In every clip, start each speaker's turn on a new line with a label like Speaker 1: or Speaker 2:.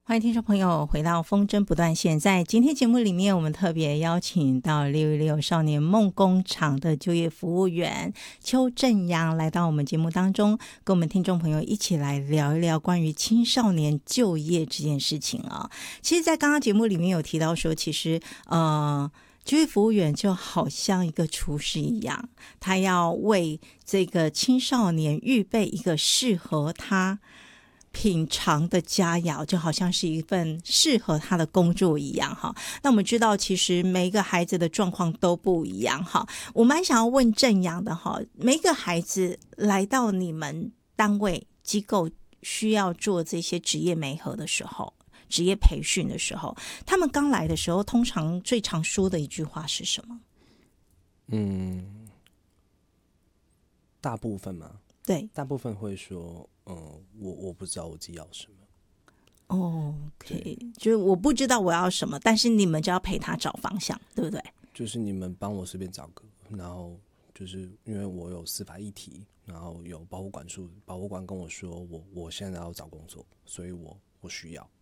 Speaker 1: 欢迎听众朋友回到风筝不断线。在今天节目里面，我们特别邀请到616少年梦工厂的就业服务员邱正阳来到我们节目当中，跟我们听众朋友一起来聊一聊关于青少年就业这件事情啊。其实在刚刚节目里面有提到说，其实就业服务员就好像一个厨师一样，他要为这个青少年预备一个适合他品尝的佳肴，就好像是一份适合他的工作一样哈。那我们知道其实每一个孩子的状况都不一样哈。我蛮想要问正阳的哈，每一个孩子来到你们单位机构需要做这些职业媒合的时候，职业培训的时候，他们刚来的时候通常最常说的一句话是什么？
Speaker 2: 大部分嘛，
Speaker 1: 对，
Speaker 2: 大部分会说我不知道我自己要什么。
Speaker 1: OK， 就是我不知道我要什么，但是你们就要陪他找方向，对不对？
Speaker 2: 就是你们帮我随便找个，然后就是因为我有司法议题，然后有保护官跟我说我现在要找工作，所以我需要。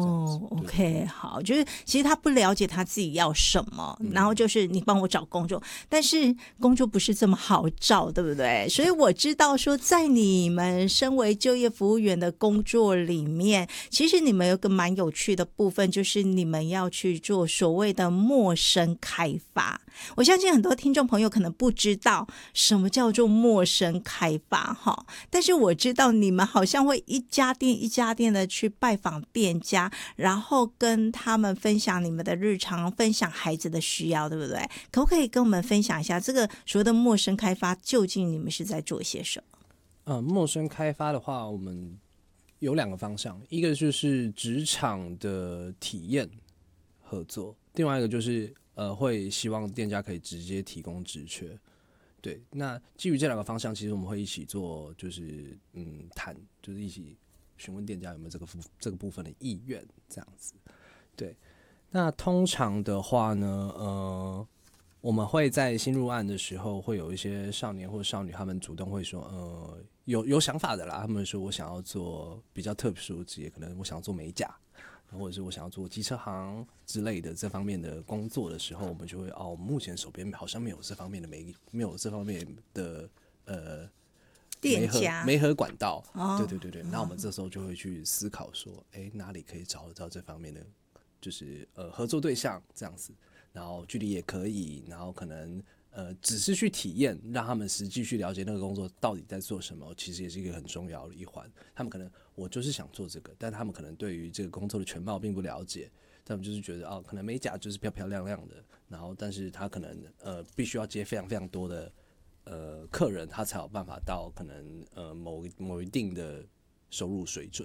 Speaker 1: OK， 好，就是其实他不了解他自己要什么，然后就是你帮我找工作，但是工作不是这么好找，对不对？所以我知道说，在你们身为就业服务员的工作里面，其实你们有个蛮有趣的部分，就是你们要去做所谓的陌生开发。我相信很多听众朋友可能不知道什么叫做陌生开发哈，但是我知道你们好像会一家店一家店的去拜访店家，然后跟他们分享你们的日常，分享孩子的需要，对不对？可不可以跟我们分享一下这个所谓的陌生开发究竟你们是在做些什么？
Speaker 2: 陌生开发的话，我们有2个方向，一个就是职场的体验合作，另外一个就是会希望店家可以直接提供职缺。对，那基于这2个方向，其实我们会一起做，就是谈，就是一起询问店家有没有这个部分的意愿，这样子。对，那通常的话呢，我们会在新入案的时候，会有一些少年或少女，他们主动会说，有想法的啦，他们说我想要做比较特殊的职业，可能我想要做美甲，或者是我想要做机车行之类的这方面的工作的时候，我们就会我们目前手边好像没有这方面的没有这方面的
Speaker 1: 店家
Speaker 2: 媒合管道。对，那我们这时候就会去思考说，哪里可以找得到这方面的，就是合作对象这样子，然后距离也可以，然后可能只是去体验，让他们实际去了解那个工作到底在做什么，其实也是一个很重要的一环。他们可能我就是想做这个，但他们可能对于这个工作的全貌并不了解，他们就是觉得可能美甲就是漂漂亮亮的，然后但是他可能必须要接非常非常多的客人，他才有办法到可能某一定的收入水准。